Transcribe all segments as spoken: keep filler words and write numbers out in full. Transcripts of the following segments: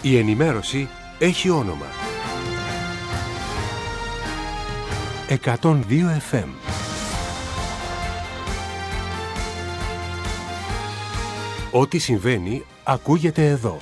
Η ενημέρωση έχει όνομα. εκατόν δύο εφ εμ. Ό,τι συμβαίνει ακούγεται εδώ.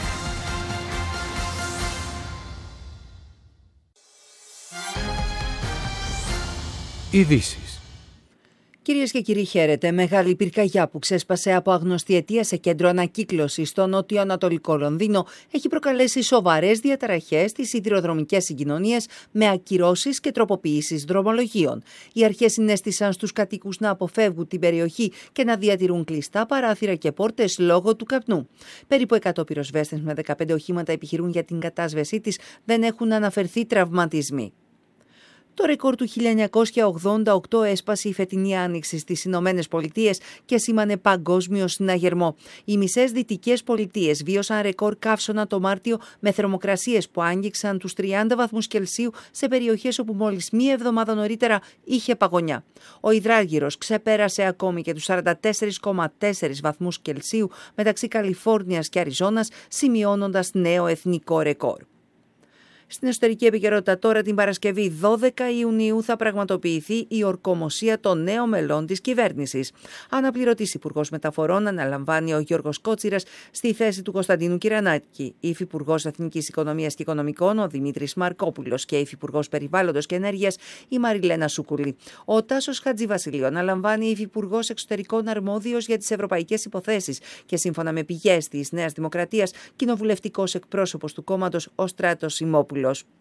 Ειδήσεις. Κυρίες και κύριοι, χαίρετε. Μεγάλη πυρκαγιά που ξέσπασε από αγνωστή αιτία σε κέντρο ανακύκλωσης στο νότιο-ανατολικό Λονδίνο έχει προκαλέσει σοβαρές διαταραχές στις σιδηροδρομικές συγκοινωνίες με ακυρώσεις και τροποποιήσεις δρομολογίων. Οι αρχές συνέστησαν στους κατοίκους να αποφεύγουν την περιοχή και να διατηρούν κλειστά παράθυρα και πόρτες λόγω του καπνού. Περίπου εκατό πυροσβέστες με δεκαπέντε οχήματα επιχειρούν για την κατάσβεσή της, δεν έχουν αναφερθεί τραυματισμοί. Το ρεκόρ του χίλια εννιακόσια ογδόντα οκτώ έσπασε η φετινή άνοιξη στις Ηνωμένες Πολιτείες και σήμανε παγκόσμιο συναγερμό. Οι μισές δυτικές πολιτείες βίωσαν ρεκόρ καύσωνα το Μάρτιο με θερμοκρασίες που άγγιξαν τους τριάντα βαθμούς Κελσίου σε περιοχές όπου μόλις μία εβδομάδα νωρίτερα είχε παγωνιά. Ο υδράργυρος ξεπέρασε ακόμη και τους σαράντα τέσσερα κόμμα τέσσερα βαθμούς Κελσίου μεταξύ Καλιφόρνιας και Αριζόνας, σημειώνοντας νέο εθνικό ρεκόρ. Στην εσωτερική επικαιρότητα τώρα, την Παρασκευή δώδεκα Ιουνίου θα πραγματοποιηθεί η ορκομοσία των νέων μελών της κυβέρνησης. Αναπληρωτής Υπουργός Μεταφορών αναλαμβάνει ο Γιώργος Κότσιρας στη θέση του Κωνσταντίνου Κυρανάκη. Η Υφυπουργός Εθνικής Οικονομίας και Οικονομικών ο Δημήτρης Μαρκόπουλος και η Υφυπουργός Περιβάλλοντος και Ενέργειας η Μαριλένα Σούκουλη. Ο Τάσος Χατζηβασιλείου αναλαμβάνει Υφυπουργός Εξωτερικών αρμόδιος για τις ευρωπαϊκές υποθέσεις και σύμφωνα με πηγές της Νέας Δημοκρατίας, κοινοβουλευτικός εκπρόσωπος του κόμματος ο Στράτος Σιμόπουλος.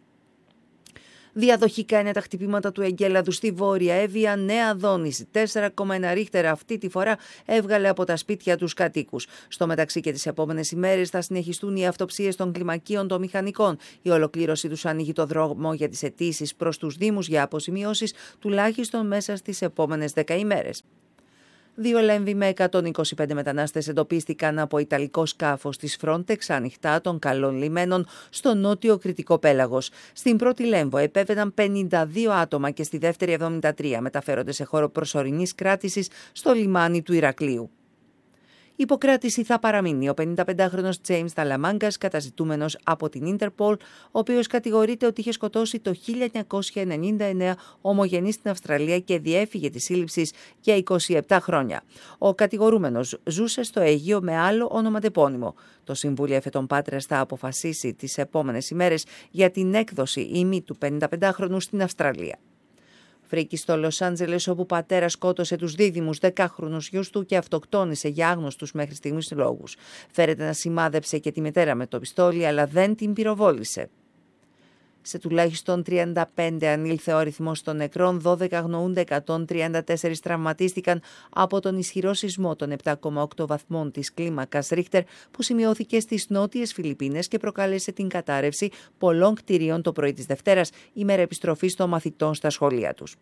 Διαδοχικά είναι τα χτυπήματα του εγκέλαδου στη Βόρεια Εύβοια. Νέα δόνηση τέσσερα κόμμα ένα ρίχτερ αυτή τη φορά έβγαλε από τα σπίτια τους κατοίκους. Στο μεταξύ και τις επόμενες ημέρες θα συνεχιστούν οι αυτοψίες των κλιμακίων των μηχανικών. Η ολοκλήρωση τους ανοίγει το δρόμο για τις αιτήσεις προς τους Δήμους για αποζημιώσεις τουλάχιστον μέσα στις επόμενες δέκα ημέρες. Δύο Λέμβοι με εκατόν είκοσι πέντε μετανάστες εντοπίστηκαν από ιταλικό σκάφος της Frontex ανοιχτά των καλών λιμένων στο νότιο Κρητικό πέλαγος. Στην πρώτη Λέμβο επέβαιναν πενήντα δύο άτομα και στη δεύτερη εβδομήντα τρία μεταφέρονται σε χώρο προσωρινής κράτησης στο λιμάνι του Ηρακλείου. Υποκράτηση θα παραμείνει ο πενηνταπεντάχρονος James Talamangas, καταζητούμενος από την Ίντερπολ, ο οποίος κατηγορείται ότι είχε σκοτώσει το χίλια εννιακόσια ενενήντα εννέα ομογενή στην Αυστραλία και διέφυγε της σύλληψης για είκοσι επτά χρόνια. Ο κατηγορούμενος ζούσε στο Αίγυο με άλλο ονοματεπώνυμο. Το Συμβούλιο Εφετών Πάτρας θα αποφασίσει τις επόμενες ημέρες για την έκδοση ή μη του πενηνταπεντάχρονου στην Αυστραλία. Φρίκη στο Λος Άντζελες, όπου πατέρα σκότωσε τους δίδυμους δεκάχρονους γιους του και αυτοκτόνησε για άγνωστους μέχρι στιγμής λόγους. Φέρεται να σημάδεψε και τη μητέρα με το πιστόλι, αλλά δεν την πυροβόλησε. Σε τουλάχιστον τριάντα πέντε ανήλθε ο αριθμός των νεκρών, δώδεκα αγνοούνται, εκατόν τριάντα τέσσερα τραυματίστηκαν από τον ισχυρό σεισμό των επτά κόμμα οκτώ βαθμών της κλίμακας Ρίχτερ που σημειώθηκε στις νότιες Φιλιππίνες και προκάλεσε την κατάρρευση πολλών κτηρίων το πρωί της Δευτέρας, ημέρα επιστροφής των μαθητών στα σχολεία τους.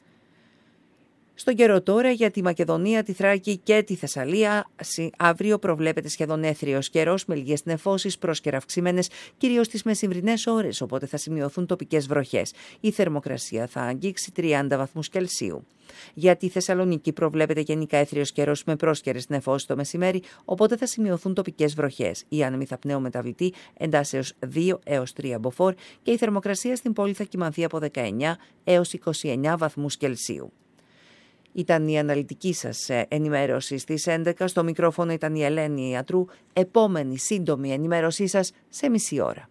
Στον καιρό τώρα για τη Μακεδονία, τη Θράκη και τη Θεσσαλία, αύριο προβλέπεται σχεδόν έθριος καιρός με λίγες νεφώσεις πρόσκαιρα αυξημένες, κυρίως στις μεσημβρινές ώρες, οπότε θα σημειωθούν τοπικές βροχές. Η θερμοκρασία θα αγγίξει τριάντα βαθμούς Κελσίου. Για τη Θεσσαλονίκη προβλέπεται γενικά έθριος καιρός με πρόσκαιρες νεφώσεις το μεσημέρι, οπότε θα σημειωθούν τοπικές βροχές. Η άνεμη θα πνέου μεταβλητή εντάσσεως δύο έως τρία μποφόρ και η θερμοκρασία στην πόλη θα κυμανθεί από δεκαεννέα έως είκοσι εννέα βαθμούς Κελσίου. Ήταν η αναλυτική σας ενημέρωση στις έντεκα. Στο μικρόφωνο ήταν η Ελένη Ιατρού. Επόμενη σύντομη ενημέρωσή σας σε μισή ώρα.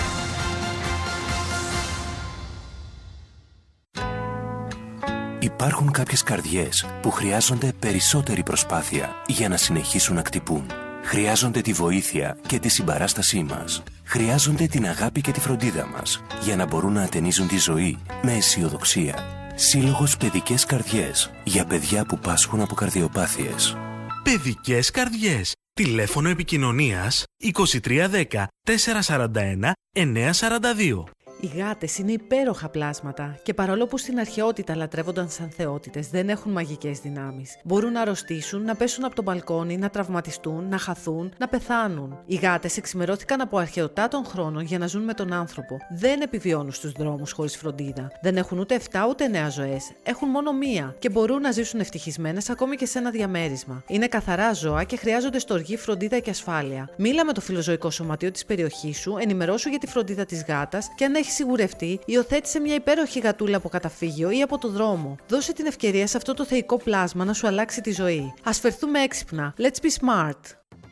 Υπάρχουν κάποιες καρδιές που χρειάζονται περισσότερη προσπάθεια για να συνεχίσουν να χτυπούν. Χρειάζονται τη βοήθεια και τη συμπαράστασή μας. Χρειάζονται την αγάπη και τη φροντίδα μας για να μπορούν να ατενίζουν τη ζωή με αισιοδοξία. Σύλλογος Παιδικές Καρδιές για παιδιά που πάσχουν από καρδιοπάθειες. Παιδικές Καρδιές. Τηλέφωνο επικοινωνίας είκοσι τρία δέκα τετρακόσια σαράντα ένα εννιακόσια σαράντα δύο. Οι γάτες είναι υπέροχα πλάσματα και παρόλο που στην αρχαιότητα λατρεύονταν σαν θεότητες, δεν έχουν μαγικές δυνάμεις. Μπορούν να αρρωστήσουν, να πέσουν από το μπαλκόνι, να τραυματιστούν, να χαθούν, να πεθάνουν. Οι γάτες εξημερώθηκαν από αρχαιοτάτων χρόνων για να ζουν με τον άνθρωπο. Δεν επιβιώνουν στους δρόμους χωρίς φροντίδα. Δεν έχουν ούτε εφτά ούτε εννέα ζωές. Έχουν μόνο μία και μπορούν να ζήσουν ευτυχισμένες ακόμη και σε ένα διαμέρισμα. Είναι καθαρά ζώα και χρειάζονται στοργή, φροντίδα και ασφάλεια. Μίλα με το φιλοζωικό σωματείο της περιοχής σου, ενημερώσου για τη φροντίδα της γάτας και αν έχει σιγουρευτεί, υιοθέτησε μια υπέροχη γατούλα από καταφύγιο ή από το δρόμο. Δώσε την ευκαιρία σε αυτό το θεϊκό πλάσμα να σου αλλάξει τη ζωή. Ας φερθούμε έξυπνα. Let's be smart.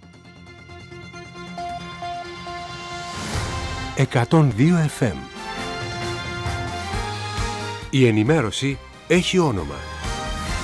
εκατόν δύο εφ εμ. Η ενημέρωση έχει όνομα.